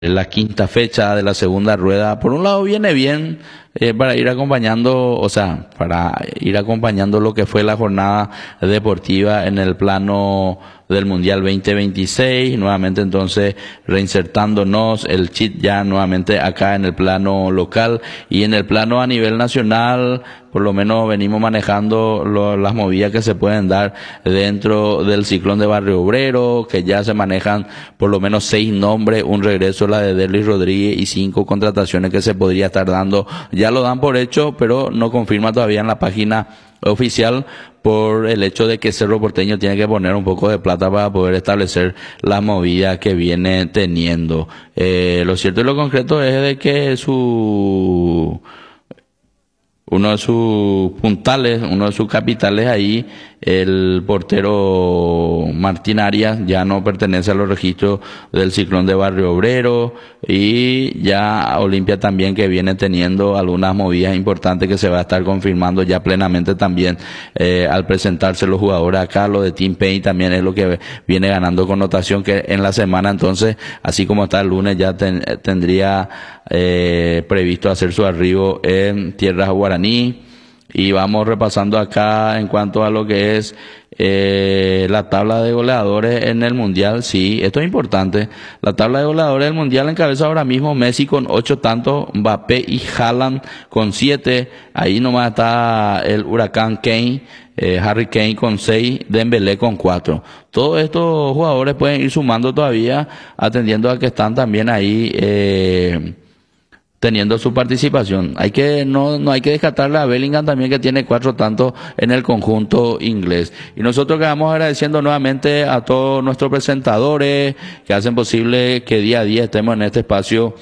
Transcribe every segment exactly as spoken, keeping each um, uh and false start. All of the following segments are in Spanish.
la quinta fecha de la segunda rueda. Por un lado viene bien eh, para ir acompañando, o sea, para ir acompañando lo que fue la jornada deportiva en el plano del Mundial veinte veintiséis, nuevamente entonces reinsertándonos el chip ya nuevamente acá en el plano local y en el plano a nivel nacional. Por lo menos venimos manejando lo, las movidas que se pueden dar dentro del ciclón de Barrio Obrero, que ya se manejan por lo menos seis nombres, un regreso la de Derlis Rodríguez y cinco contrataciones que se podría estar dando. Ya lo dan por hecho, pero no confirma todavía en la página oficial por el hecho de que Cerro Porteño tiene que poner un poco de plata para poder establecer la movida que viene teniendo. Eh, lo cierto y lo concreto es de que su uno de sus puntales, uno de sus capitales ahí, el portero Martín Arias, ya no pertenece a los registros del ciclón de Barrio Obrero, y ya Olimpia también, que viene teniendo algunas movidas importantes que se va a estar confirmando ya plenamente también eh, al presentarse los jugadores acá. Lo de Team Payne también es lo que viene ganando connotación, que en la semana entonces, así como está el lunes, ya ten, tendría eh, previsto hacer su arribo en tierras guaraní. Y vamos repasando acá en cuanto a lo que es eh, la tabla de goleadores en el Mundial. Sí, esto es importante. La tabla de goleadores del Mundial encabeza ahora mismo Messi con ocho tantos, Mbappé y Haaland con siete. Ahí nomás está el Huracán Kane, eh, Harry Kane con seis, Dembélé con cuatro. Todos estos jugadores pueden ir sumando todavía, atendiendo a que están también ahí eh, teniendo su participación. Hay que, no, no hay que descartarle a Bellingham también, que tiene cuatro tantos en el conjunto inglés. Y nosotros quedamos agradeciendo nuevamente a todos nuestros presentadores que hacen posible que día a día estemos en este espacio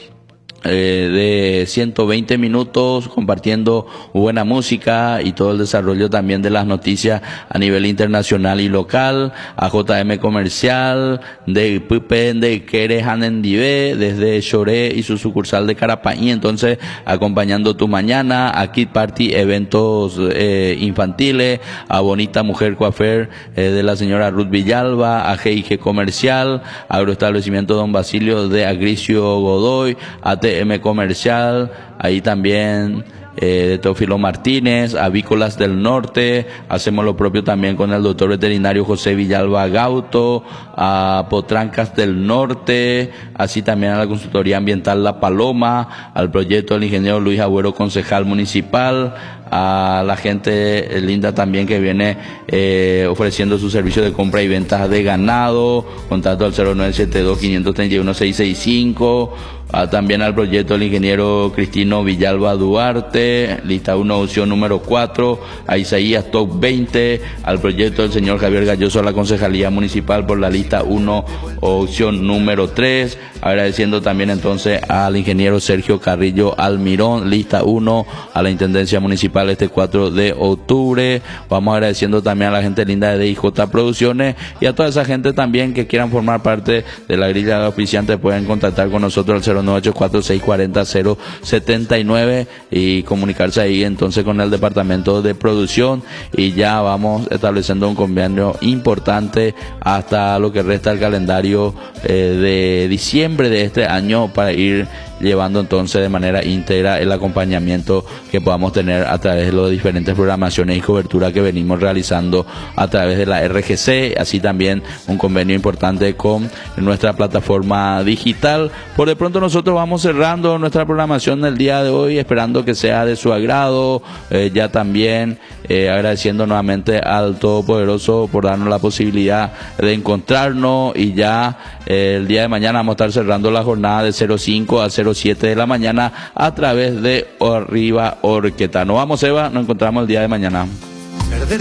Eh, de ciento veinte minutos compartiendo buena música y todo el desarrollo también de las noticias a nivel internacional y local. A J M Comercial, de Pupen, de Quere Hanendive, desde Choré y su sucursal de Carapaí, entonces acompañando tu mañana. A Kid Party, eventos eh, infantiles. A Bonita Mujer Coafer eh, de la señora Ruth Villalba. A G I G Comercial, Agroestablecimiento Don Basilio de Agricio Godoy. A T M Comercial, ahí también eh, de Teófilo Martínez. Avícolas del Norte, hacemos lo propio también con el doctor veterinario José Villalba Gauto. A Potrancas del Norte, así también a la consultoría ambiental La Paloma, al proyecto del ingeniero Luis Agüero, concejal municipal, a la gente linda también que viene eh, ofreciendo su servicio de compra y venta de ganado. Contacto al cero nueve siete dos, cinco tres uno, seis seis cinco. Ah, también al proyecto del ingeniero Cristino Villalba Duarte, lista uno, opción número cuatro. A Isaías Top veinte, al proyecto del señor Javier Galloso a la concejalía municipal por la lista uno, opción número tres. Agradeciendo también entonces al ingeniero Sergio Carrillo Almirón, lista uno, a la intendencia municipal este cuatro de octubre. Vamos agradeciendo también a la gente linda de D I J Producciones y a toda esa gente también que quieran formar parte de la grilla de auspiciantes. Pueden contactar con nosotros al cero nueve ocho cuatro seis cuatro cero cero siete nueve y comunicarse ahí entonces con el departamento de producción, y ya vamos estableciendo un convenio importante hasta lo que resta el calendario eh, de diciembre de este año, para ir llevando entonces de manera íntegra el acompañamiento que podamos tener a través de las diferentes programaciones y cobertura que venimos realizando a través de la R G C, así también un convenio importante con nuestra plataforma digital. Por de pronto nosotros vamos cerrando nuestra programación del día de hoy, esperando que sea de su agrado, eh, ya también eh, agradeciendo nuevamente al Todopoderoso por darnos la posibilidad de encontrarnos, y ya eh, el día de mañana vamos a estar cerrando la jornada de cero cinco a cero siete de la mañana a través de Arriba Orqueta. Nos vamos, Eva, nos encontramos el día de mañana.